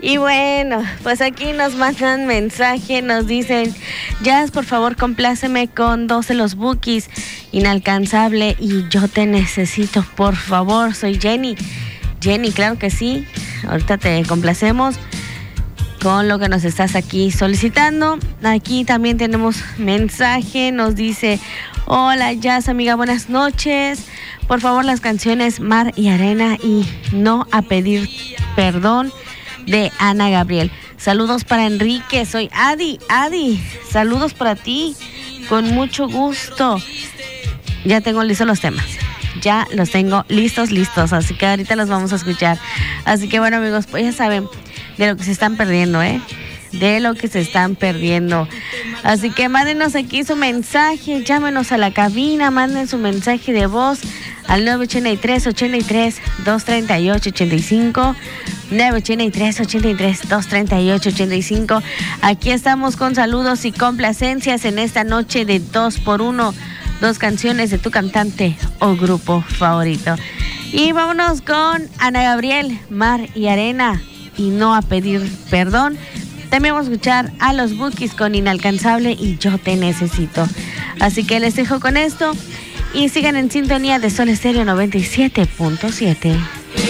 Y bueno, pues aquí nos mandan mensaje, nos dicen, Jazz, por favor, compláceme con 12 Los Bukis, Inalcanzable y Yo Te Necesito, por favor. Soy Jenny. Jenny, claro que sí. Ahorita te complacemos con lo que nos estás aquí solicitando. Aquí también tenemos mensaje, nos dice, hola Jazz, amiga, buenas noches. Por favor, las canciones Mar y Arena y No a Pedir Perdón de Ana Gabriel. Saludos para Enrique, soy Adi, saludos para ti, con mucho gusto. Ya tengo listos los temas, ya los tengo listos, así que ahorita los vamos a escuchar. Así que bueno, amigos, pues ya saben de lo que se están perdiendo, de lo que se están perdiendo. Así que mándenos aquí su mensaje, llámenos a la cabina, manden su mensaje de voz al 983-238-85, 983-238-85. Aquí estamos con saludos y complacencias en esta noche de 2x1, 2 canciones de tu cantante o grupo favorito. Y vámonos con Ana Gabriel, Mar y Arena y No a Pedir Perdón. También vamos a escuchar a Los Bukis con Inalcanzable y Yo Te Necesito. Así que les dejo con esto y sigan en sintonía de Sol Estéreo 97.7.